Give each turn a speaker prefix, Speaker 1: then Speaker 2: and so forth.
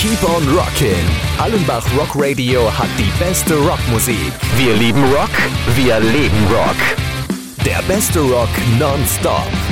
Speaker 1: Keep on Rockin'. Allenbach Rock Radio hat die beste Rockmusik. Wir lieben Rock, wir leben Rock. Der beste Rock nonstop.